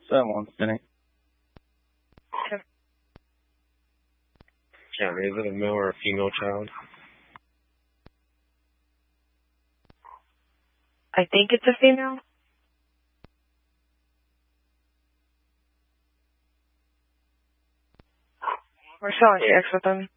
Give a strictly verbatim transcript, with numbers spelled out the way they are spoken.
Someone, Denny. Yeah, is it a male or a female child? I think it's a female. We're selling checks with them.